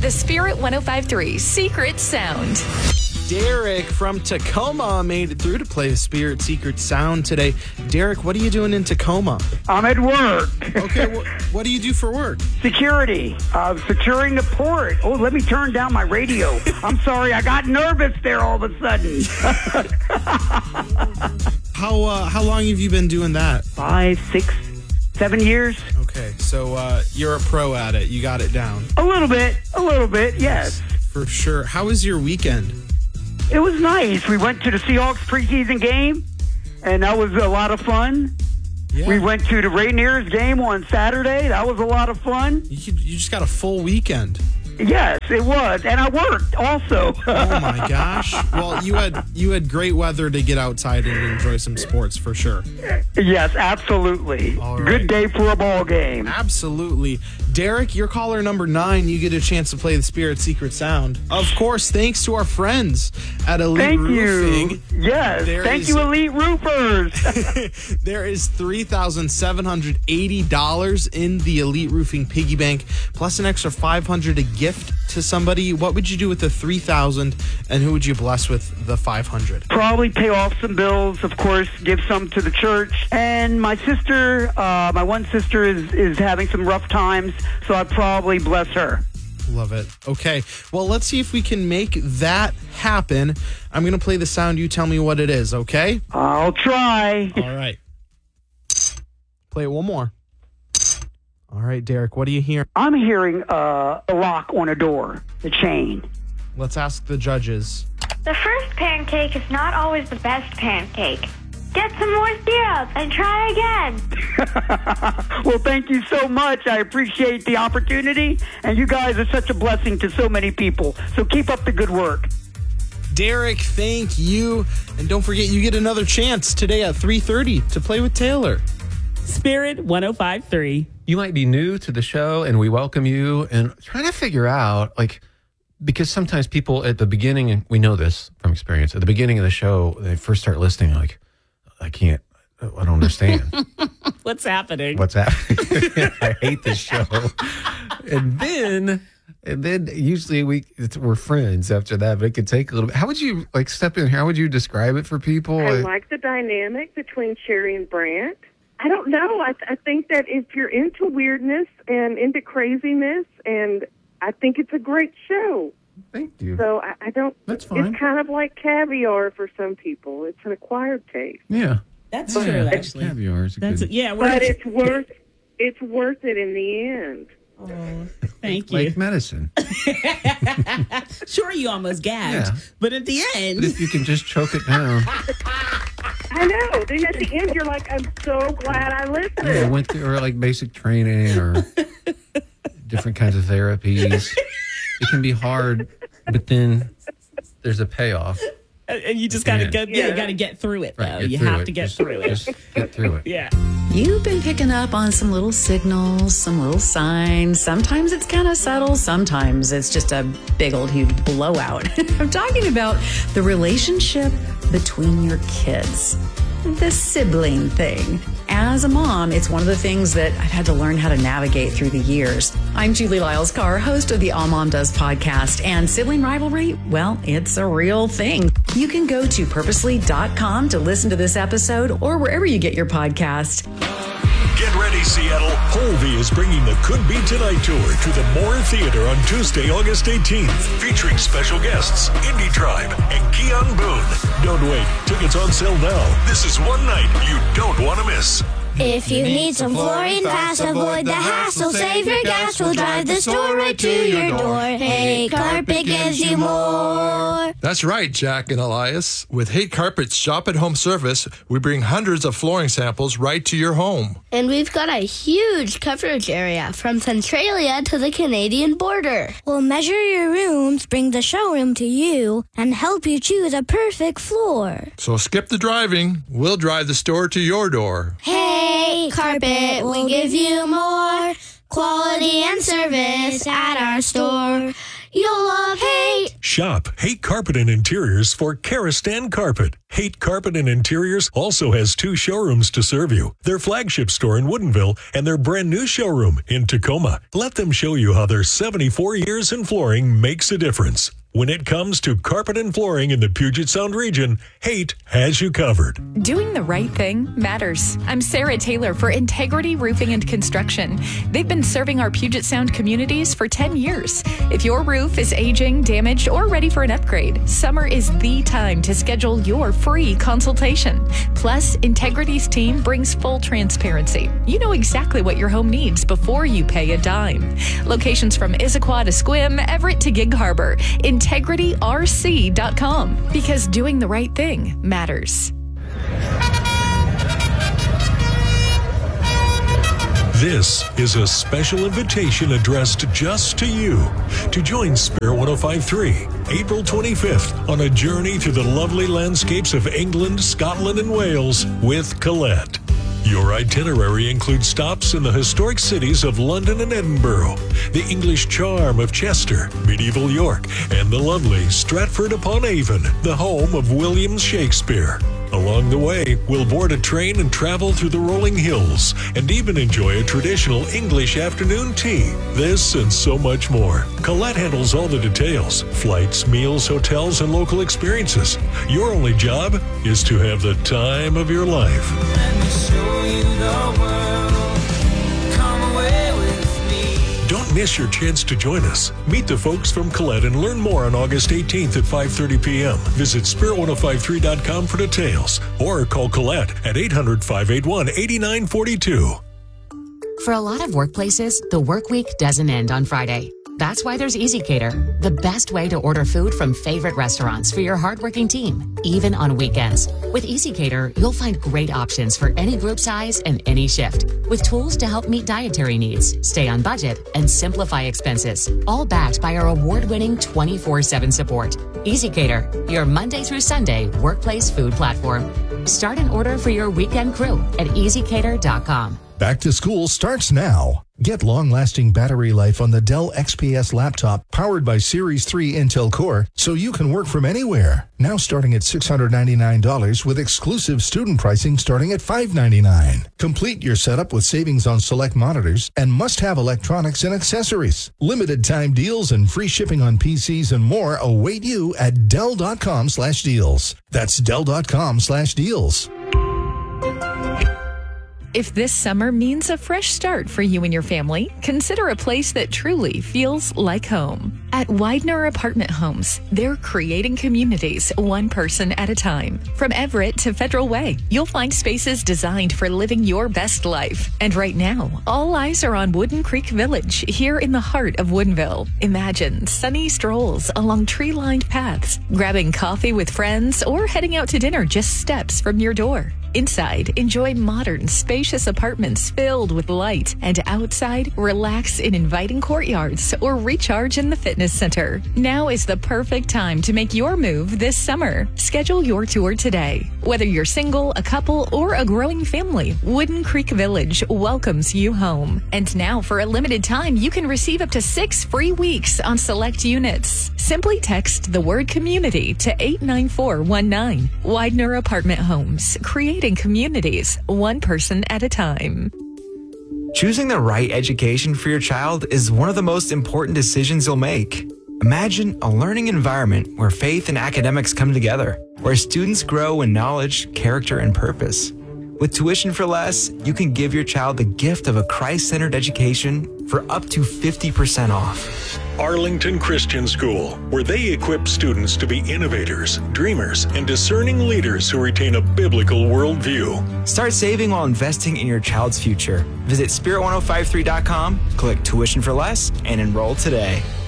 The Spirit 105.3 Secret Sound. Derek from Tacoma made it through to play the Spirit Secret Sound today. Derek, what are you doing in Tacoma? I'm at work. Okay, what do you do for work? Security. Securing the port. Oh, let me turn down my radio. I'm sorry, I got nervous there all of a sudden. How long have you been doing that? 5, 6, 7 years. Okay, so you're a pro at it. You got it down. A little bit, yes. For sure. How was your weekend? It was nice. We went to the Seahawks preseason game, and that was a lot of fun. Yeah. We went to the Rainiers game on Saturday. That was a lot of fun. You just got a full weekend. Yes, it was, and I worked also. Oh my gosh! Well, you had great weather to get outside and enjoy some sports for sure. Yes, absolutely. All right. Good day for a ball game. Absolutely. Derek, you're caller number 9. You get a chance to play the Spirit Secret Sound. Of course, thanks to our friends at Elite Roofing. Thank you. Yes, thank you, Elite Roofers. There is $3,780 in the Elite Roofing piggy bank, plus an extra $500 to gift to somebody. What would you do with the $3,000, and who would you bless with the $500? Probably pay off some bills, of course, give some to the church. And my sister, my one sister is having some rough times, so I'd probably bless her. Love it. Okay, well, let's see if we can make that happen. I'm going to play the sound. You tell me what it is, okay? I'll try. All right. Play it one more. All right, Derek, what do you hear? I'm hearing a lock on a door, the chain. Let's ask the judges. The first pancake is not always the best pancake. Get some more syrup and try again. Well, thank you so much. I appreciate the opportunity, and you guys are such a blessing to so many people. So keep up the good work. Derek, thank you. And don't forget, you get another chance today at 3:30 to play with Taylor. Spirit 105.3. You might be new to the show, and we welcome you. And trying to figure out, because sometimes people at the beginning, and we know this from experience, at the beginning of the show, they first start listening, I don't understand. What's happening? What's happening? I hate this show. And then usually we're friends after that, but it could take a little bit. How would you step in here? How would you describe it for people? I like the dynamic between Sherry and Brant. I don't know. I think that if you're into weirdness and into craziness, and I think it's a great show. Thank you. So I don't. That's fine. It's kind of like caviar for some people. It's an acquired taste. Yeah, that's true. Actually, caviar is good. But it's worth it in the end. Oh, thank you. Like medicine. Sure, you almost gagged, but at the end, but if you can just choke it down. I know. Then at the end, you're like, I'm so glad I listened. Yeah, I went through basic training or different kinds of therapies. It can be hard, but then there's a payoff. And you just gotta go. Yeah, you gotta get through it though. Right, you have to get through it. Just get through it. Yeah. You've been picking up on some little signals, some little signs. Sometimes it's kind of subtle. Sometimes it's just a big old huge blowout. I'm talking about the relationship between your kids, the sibling thing. As a mom, it's one of the things that I've had to learn how to navigate through the years. I'm Julie Lyles-Carr, host of the All Mom Does podcast, and sibling rivalry, well, it's a real thing. You can go to purposely.com to listen to this episode or wherever you get your podcast. Get ready, Seattle. Holvey is bringing the Could Be Tonight Tour to the Moore Theater on Tuesday, August 18th, featuring special guests, Indie Tribe, and Keon Boone. Don't wait. Tickets on sale now. This is one night you don't want to miss. If you need some flooring fast, avoid the hassle, save your gas, we'll drive the store right to your door. Hey, Carpet gives you more. That's right, Jack and Elias. With Hate Carpet's shop-at-home service, we bring hundreds of flooring samples right to your home. And we've got a huge coverage area from Centralia to the Canadian border. We'll measure your rooms, bring the showroom to you, and help you choose a perfect floor. So skip the driving. We'll drive the store to your door. Hey, Carpet, we'll give you more quality and service at our store. You'll love Haight. Shop Haight Carpet and Interiors for Karastan Carpet. Haight Carpet and Interiors also has 2 showrooms to serve you. Their flagship store in Woodinville and their brand new showroom in Tacoma. Let them show you how their 74 years in flooring makes a difference. When it comes to carpet and flooring in the Puget Sound region, Haight has you covered. Doing the right thing matters. I'm Sarah Taylor for Integrity Roofing and Construction. They've been serving our Puget Sound communities for 10 years. If your roof is aging, damaged, or ready for an upgrade, summer is the time to schedule your free consultation. Plus, Integrity's team brings full transparency. You know exactly what your home needs before you pay a dime. Locations from Issaquah to Sequim, Everett to Gig Harbor. IntegrityRC.com, because doing the right thing matters. This is a special invitation addressed just to you to join Spirit 105.3 April 25th on a journey to the lovely landscapes of England, Scotland, and Wales with Colette. Your itinerary includes stops in the historic cities of London and Edinburgh, the English charm of Chester, medieval York, and the lovely Stratford-upon-Avon, the home of William Shakespeare. Along the way, we'll board a train and travel through the rolling hills and even enjoy a traditional English afternoon tea. This and so much more. Colette handles all the details: flights, meals, hotels, and local experiences. Your only job is to have the time of your life. Let me show you the world. Come away with me. Don't miss your chance to join us. Meet the folks from Colette and learn more on August 18th at 5:30 p.m. Visit spirit1053.com for details or call Colette at 800-581-8942. For a lot of workplaces, the work week doesn't end on Friday. That's why there's EasyCater, the best way to order food from favorite restaurants for your hardworking team, even on weekends. With EasyCater, you'll find great options for any group size and any shift, with tools to help meet dietary needs, stay on budget, and simplify expenses, all backed by our award-winning 24/7 support. EasyCater, your Monday through Sunday workplace food platform. Start an order for your weekend crew at easycater.com. Back to school starts now. Get long-lasting battery life on the Dell XPS laptop powered by Series 3 Intel Core so you can work from anywhere. Now starting at $699 with exclusive student pricing starting at $599. Complete your setup with savings on select monitors and must-have electronics and accessories. Limited time deals and free shipping on PCs and more await you at Dell.com/deals. That's Dell.com/deals. If this summer means a fresh start for you and your family, consider a place that truly feels like home. At Widener Apartment Homes, they're creating communities one person at a time. From Everett to Federal Way, you'll find spaces designed for living your best life. And right now, all eyes are on Wooden Creek Village here in the heart of Woodinville. Imagine sunny strolls along tree-lined paths, grabbing coffee with friends, or heading out to dinner just steps from your door. Inside, enjoy modern, spacious apartments filled with light, and outside, relax in inviting courtyards or recharge in the fitness center. Now is the perfect time to make your move this summer. Schedule your tour today. Whether you're single, a couple, or a growing family, Wooden Creek Village welcomes you home. And now, for a limited time, you can receive up to 6 free weeks on select units. Simply text the word community to 89419. Widener Apartment Homes, creating communities one person at a time. Choosing the right education for your child is one of the most important decisions you'll make. Imagine a learning environment where faith and academics come together, where students grow in knowledge, character, and purpose. With Tuition for Less, you can give your child the gift of a Christ-centered education for up to 50% off. Arlington Christian School, where they equip students to be innovators, dreamers, and discerning leaders who retain a biblical worldview. Start saving while investing in your child's future. Visit spirit1053.com, click Tuition for Less, and enroll today.